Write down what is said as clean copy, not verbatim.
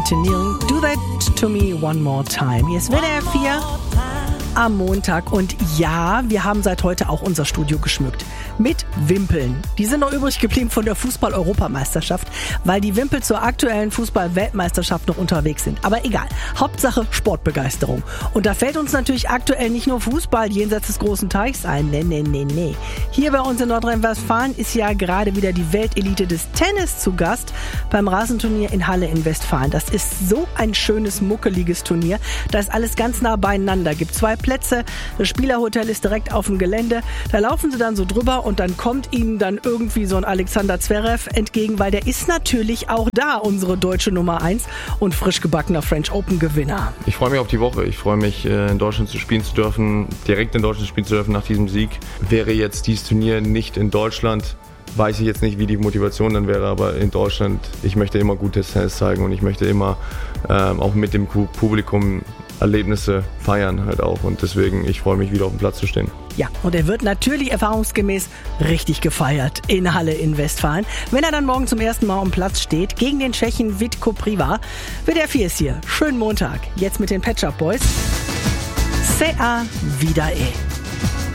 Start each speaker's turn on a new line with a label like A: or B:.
A: Engineering. Do that to me one more time. Hier ist WDR 4 am Montag. Und ja, wir haben seit heute auch unser Studio geschmückt. Mit Wimpeln. Die sind noch übrig geblieben von der Fußball-Europameisterschaft, weil die Wimpel zur aktuellen Fußball-Weltmeisterschaft noch unterwegs sind. Aber egal. Hauptsache Sportbegeisterung. Und da fällt uns natürlich aktuell nicht nur Fußball jenseits des großen Teichs ein. Nee. Hier bei uns in Nordrhein-Westfalen ist ja gerade wieder die Weltelite des Tennis zu Gast beim Rasenturnier in Halle in Westfalen. Das ist so ein schönes, muckeliges Turnier. Da ist alles ganz nah beieinander. Gibt 2 Plätze. Das Spielerhotel ist direkt auf dem Gelände. Da laufen sie dann so drüber und dann kommt ihnen dann irgendwie so ein Alexander Zverev entgegen, weil der ist natürlich auch da, unsere deutsche Nummer 1 und frisch gebackener French Open Gewinner.
B: Ich freue mich auf die Woche. Ich freue mich, in Deutschland spielen zu dürfen, direkt in Deutschland spielen zu dürfen nach diesem Sieg. Wäre jetzt dieses Turnier nicht in Deutschland, weiß ich jetzt nicht, wie die Motivation dann wäre, aber in Deutschland, ich möchte immer gutes Tennis zeigen und ich möchte immer auch mit dem Publikum Erlebnisse feiern halt auch und deswegen, ich freue mich wieder auf dem Platz zu stehen.
A: Ja, und er wird natürlich erfahrungsgemäß richtig gefeiert in Halle in Westfalen, wenn er dann morgen zum ersten Mal am Platz steht gegen den Tschechen Vít Kopriva. WDR 4 ist hier. Schönen Montag. Jetzt mit den Pet Shop Boys. C'est à Vida.